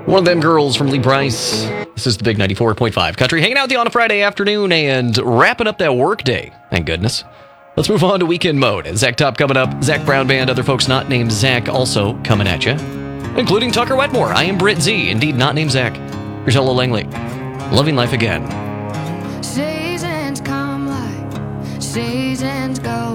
One of them girls from Lee Price. This is the Big 94.5 Country, hanging out with you on a Friday afternoon and wrapping up that work day. Thank goodness. Let's move on to weekend mode. Zach Top coming up. Zach Brown Band, other folks not named Zach also coming at you, including Tucker Wetmore. I am Britt Z, indeed not named Zach. Here's Ella Langley. Loving life again. Seasons come like seasons go.